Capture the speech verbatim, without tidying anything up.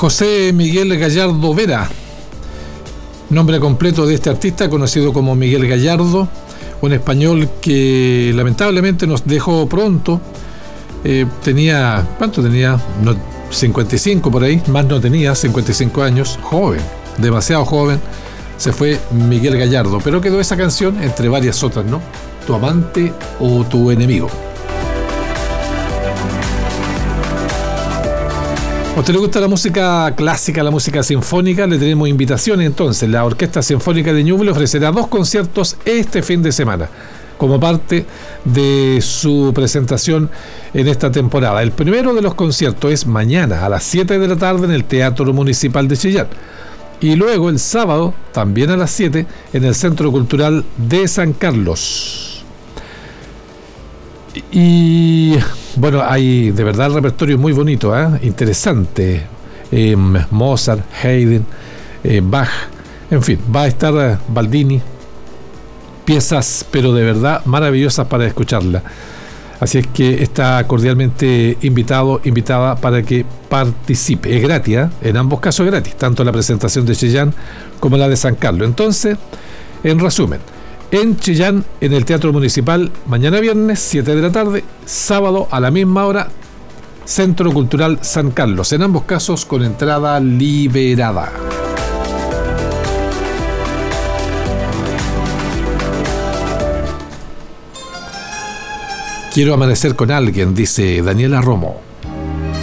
José Miguel Gallardo Vera, nombre completo de este artista, conocido como Miguel Gallardo, un español que lamentablemente nos dejó pronto. Eh, tenía, ¿cuánto tenía? No, cincuenta y cinco por ahí, más no tenía, cincuenta y cinco años, joven, demasiado joven. Se fue Miguel Gallardo, pero quedó esa canción entre varias otras, ¿no? Tu amante o tu enemigo. ¿A usted le gusta la música clásica, la música sinfónica? Le tenemos invitación entonces. La Orquesta Sinfónica de Ñuble ofrecerá dos conciertos este fin de semana como parte de su presentación en esta temporada. El primero de los conciertos es mañana a las siete de la tarde en el Teatro Municipal de Chillán. Y luego el sábado, también a las siete, en el Centro Cultural de San Carlos. Y bueno, hay de verdad el repertorio muy bonito, ¿eh? Interesante. Eh, Mozart, Haydn, eh, Bach, en fin, va a estar eh, Baldini. Piezas, pero de verdad maravillosas para escucharla. Así es que está cordialmente invitado, invitada para que participe. Es gratis, ¿eh? En ambos casos es gratis, tanto la presentación de Chillán como la de San Carlos. Entonces, en resumen, en Chillán, en el Teatro Municipal, mañana viernes, siete de la tarde, sábado a la misma hora, Centro Cultural San Carlos, en ambos casos con entrada liberada. Quiero amanecer con alguien, dice Daniela Romo.